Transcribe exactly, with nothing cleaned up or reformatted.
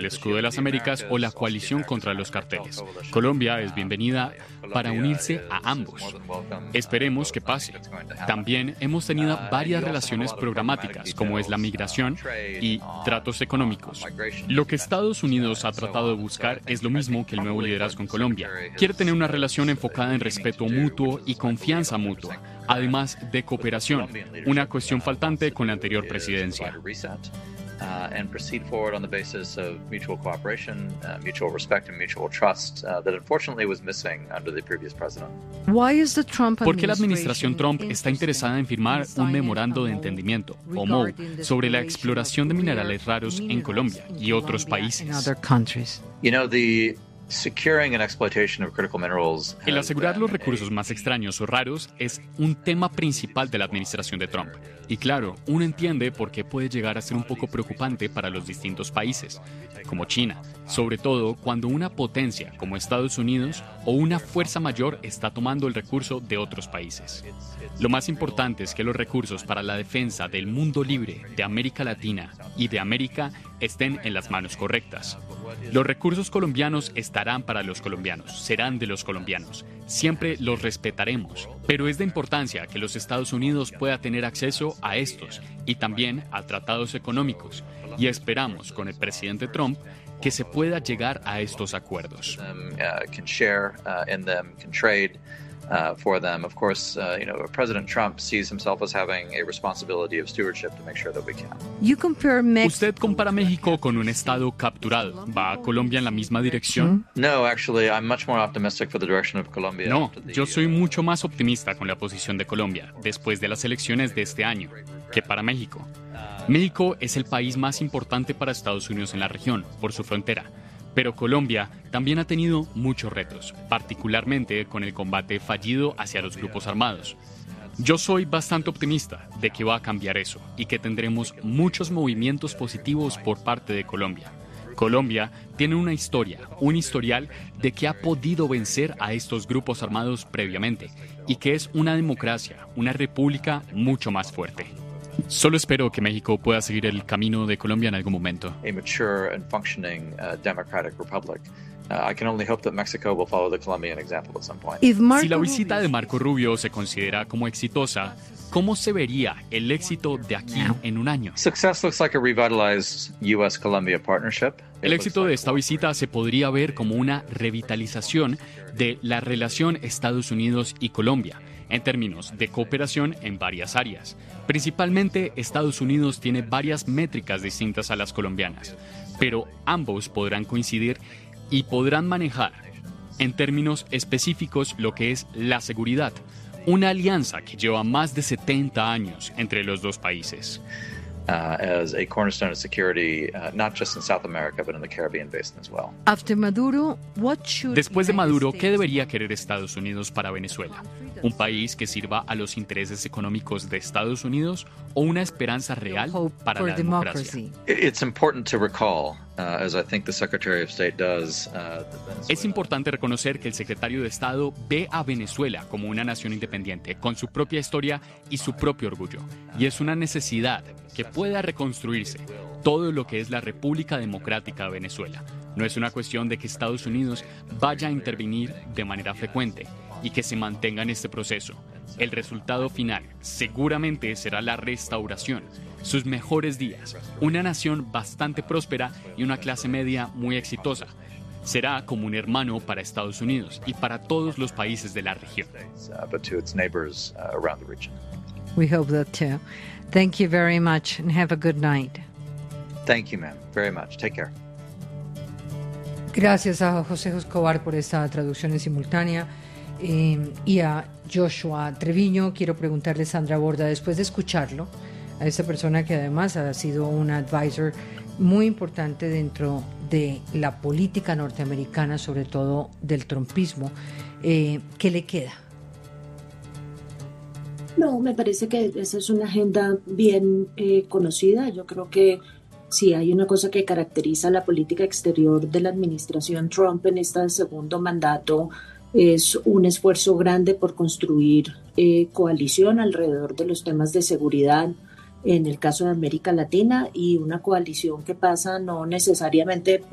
el Escudo de las Américas o la Coalición contra los Carteles. Colombia es bienvenida para unirse a ambos. Esperemos que pase. También hemos tenido varias relaciones programáticas, como es la migración y tratos económicos. Lo que Estados Unidos ha tratado de buscar es lo mismo que el nuevo liderazgo en Colombia. Quiere tener una relación enfocada en respeto mutuo y confianza mutua, además de cooperación, una cuestión faltante con la anterior presidencia. Uh, and proceed forward on the basis of mutual cooperation, uh, mutual respect and mutual trust uh, that unfortunately was missing under the previous president. ¿Por qué la administración Trump está interesada en firmar un memorando de entendimiento, o M O U, sobre la exploración de minerales raros en Colombia y otros países? You know, the Securing and exploitation of critical minerals El asegurar los recursos más extraños o raros es un tema principal de la administración de Trump. Y claro, uno entiende por qué puede llegar a ser un poco preocupante para los distintos países, como China, sobre todo cuando una potencia como Estados Unidos o una fuerza mayor está tomando el recurso de otros países. Lo más importante es que los recursos para la defensa del mundo libre de América Latina y de América estén en las manos correctas. Los recursos colombianos estarán para los colombianos, serán de los colombianos. Siempre los respetaremos, pero es de importancia que los Estados Unidos pueda tener acceso a estos y también a tratados económicos. Y esperamos con el presidente Trump que se pueda llegar a estos acuerdos. Uh, for them. Of course, uh, you know, President Trump sees himself as having a responsibility of stewardship to make sure that we can. ¿Usted compara México con un estado capturado? ¿Va a Colombia en la misma dirección? No, actually, I'm much more optimistic for the direction of Colombia. No, yo soy mucho más optimista con la posición de Colombia después de las elecciones de este año que para México. México es el país más importante para Estados Unidos en la región, por su frontera. Pero Colombia también ha tenido muchos retos, particularmente con el combate fallido hacia los grupos armados. Yo soy bastante optimista de que va a cambiar eso y que tendremos muchos movimientos positivos por parte de Colombia. Colombia tiene una historia, un historial de que ha podido vencer a estos grupos armados previamente y que es una democracia, una república mucho más fuerte. Solo espero que México pueda seguir el camino de Colombia en algún momento. A mature and functioning uh, democratic republic. Uh, I can only hope that Mexico will follow the Colombian example at some point. Si la visita de Marco Rubio se considera como exitosa, ¿cómo se vería el éxito de aquí en un año? Success looks like a revitalized U S Colombia partnership. El éxito de esta visita se podría ver como una revitalización de la relación Estados Unidos y Colombia, en términos de cooperación en varias áreas. Principalmente, Estados Unidos tiene varias métricas distintas a las colombianas, pero ambos podrán coincidir y podrán manejar, en términos específicos, lo que es la seguridad, una alianza que lleva más de setenta años entre los dos países. Uh, as a cornerstone of security, uh, not just in South America, but in the Caribbean basin as well. Después de Maduro, ¿qué debería querer Estados Unidos para Venezuela? ¿Un país que sirva a los intereses económicos de Estados Unidos o una esperanza real para la democracia? It's important to recall, uh, as I think the Secretary of State does, uh, Es importante reconocer que el secretario de Estado ve a Venezuela como una nación independiente, con su propia historia y su propio orgullo. Y es una necesidad que pueda reconstruirse todo lo que es la República Democrática de Venezuela. No es una cuestión de que Estados Unidos vaya a intervenir de manera frecuente y que se mantenga en este proceso. El resultado final seguramente será la restauración, sus mejores días, una nación bastante próspera y una clase media muy exitosa. Será como un hermano para Estados Unidos y para todos los países de la región. We hope that too. Thank you very much and have a good night. Thank you, ma'am, very much. Take care. Gracias a José Escobar por esta traducción en simultánea eh, y a Joshua Treviño. Quiero preguntarle, Sandra Borda, después de escucharlo, a esta persona que además ha sido un advisor muy importante dentro de la política norteamericana, sobre todo del trumpismo, eh, ¿qué le queda? No, me parece que esa es una agenda bien eh, conocida. Yo creo que si hay una cosa que caracteriza la política exterior de la administración Trump en este segundo mandato, es un esfuerzo grande por construir eh, coalición alrededor de los temas de seguridad en el caso de América Latina, y una coalición que pasa no necesariamente